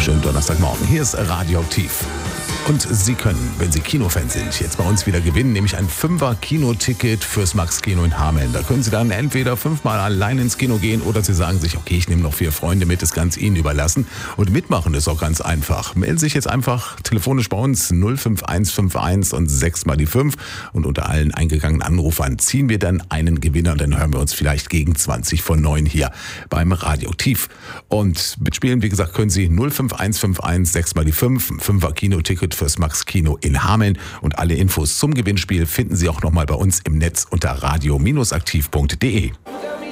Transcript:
Schönen Donnerstagmorgen. Hier ist Radioaktiv. Und Sie können, wenn Sie Kinofan sind, jetzt bei uns wieder gewinnen, nämlich ein 5er-Kinoticket fürs Max-Kino in Hameln. Da können Sie dann entweder 5-mal allein ins Kino gehen oder Sie sagen sich, okay, ich nehme noch 4 Freunde mit, ist ganz Ihnen überlassen. Und mitmachen ist auch ganz einfach. Melden Sie sich jetzt einfach telefonisch bei uns 05151 und 6 mal die 5. Und unter allen eingegangenen Anrufern ziehen wir dann einen Gewinner und dann hören wir uns vielleicht gegen 20 vor 9 hier beim Radioaktiv. Und mitspielen, wie gesagt, können Sie 05151 6 mal die 5, ein 5er-Kinoticket fürs Max-Kino in Hameln. Und alle Infos zum Gewinnspiel finden Sie auch nochmal bei uns im Netz unter radio-aktiv.de.